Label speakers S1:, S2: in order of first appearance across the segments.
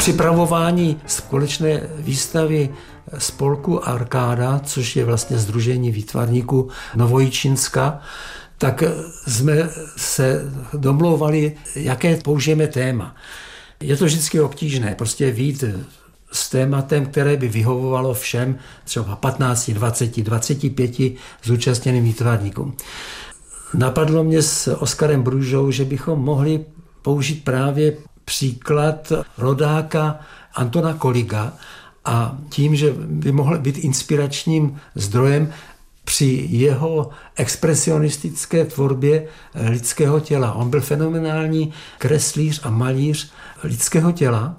S1: připravování společné výstavy spolku Arkáda, což je vlastně sdružení výtvarníků Novojičínska, tak jsme se domlouvali, jaké použijeme téma. Je to vždycky obtížné, prostě vyjít s tématem, které by vyhovovalo všem, třeba 15, 20, 25 zúčastněným výtvarníkům. Napadlo mě s Oskarem Brůžou, že bychom mohli použít právě příklad rodáka Antona Koliga a tím, že by mohl být inspiračním zdrojem při jeho expresionistické tvorbě lidského těla. On byl fenomenální kreslíř a malíř lidského těla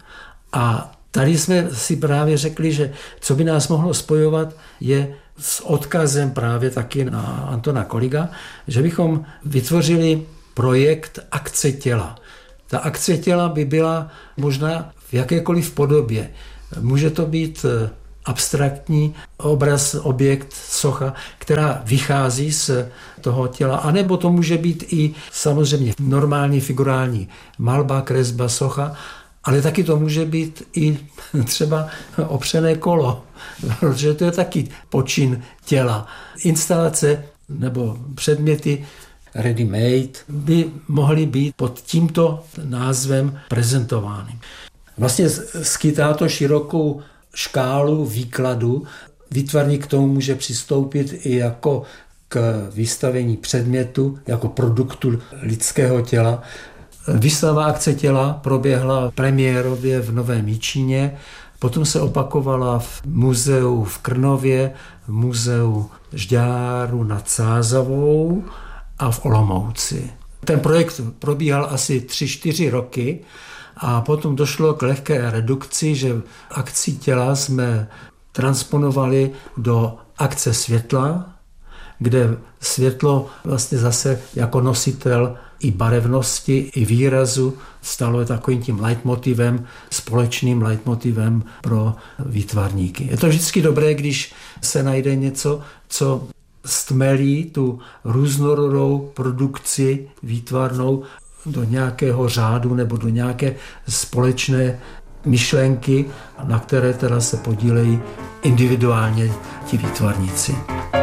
S1: a tady jsme si právě řekli, že co by nás mohlo spojovat je s odkazem právě taky na Antona Koliga, že bychom vytvořili projekt Akce těla. Ta akce těla by byla možná v jakékoliv podobě. Může to být abstraktní obraz, objekt, socha, která vychází z toho těla, anebo to může být i samozřejmě normální figurální malba, kresba, socha, ale taky to může být i třeba opřené kolo, protože to je taky počin těla. Instalace nebo předměty ready-made by mohly být pod tímto názvem prezentovány. Vlastně skýtá to širokou škálu výkladu. Výtvarník k tomu může přistoupit i jako k vystavení předmětu, jako produktu lidského těla. Výstava Akce těla proběhla premiérově v Novém Jičíně, potom se opakovala v muzeu v Krnově, v muzeu Žďáru nad Sázavou a v Olomouci. Ten projekt probíhal asi 3-4 roky a potom došlo k lehké redukci, že Akci těla jsme transponovali do Akce světla, kde světlo vlastně zase jako nositel i barevnosti, i výrazu stalo takovým tím leitmotivem, společným leitmotivem pro výtvarníky. Je to vždycky dobré, když se najde něco, co stmelí tu různorodou produkci výtvarnou do nějakého řádu nebo do nějaké společné myšlenky, na které teda se podílejí individuálně ti výtvarníci.